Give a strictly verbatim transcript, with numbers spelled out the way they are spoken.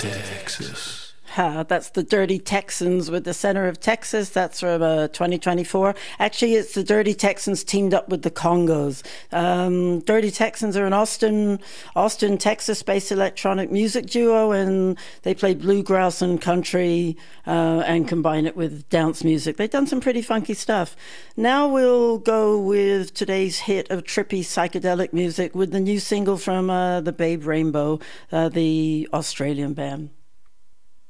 Texas. Uh, that's the Dirty Texans with the Center of Texas. That's from uh, twenty twenty-four. Actually, it's the Dirty Texans teamed up with the Congos. Um, Dirty Texans are an Austin, Austin, Texas-based electronic music duo, and they play bluegrass and country uh, and combine it with dance music. They've done some pretty funky stuff. Now we'll go with today's hit of trippy psychedelic music with the new single from uh, the Babe Rainbow, uh, the Australian band.